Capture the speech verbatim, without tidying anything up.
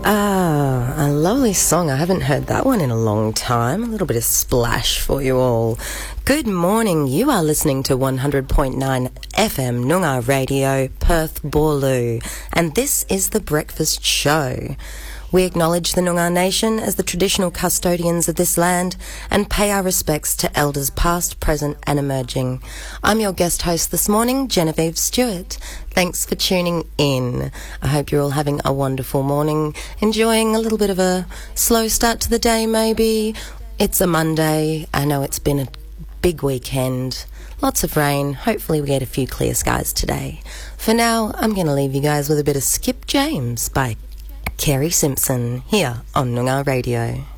Ah, a lovely song. I haven't heard that one in a long time. A little bit of splash for you all. Good morning. You are listening to one hundred point nine F M Noongar Radio, Perth, Boorloo, and this is The Breakfast Show. We acknowledge the Noongar Nation as the traditional custodians of this land and pay our respects to elders past, present and emerging. I'm your guest host this morning, Genevieve Stewart. Thanks for tuning in. I hope you're all having a wonderful morning, enjoying a little bit of a slow start to the day maybe. It's a Monday. I know it's been a big weekend. Lots of rain. Hopefully we get a few clear skies today. For now, I'm going to leave you guys with a bit of Skip James by Kerry Simpson here on Noongar Radio.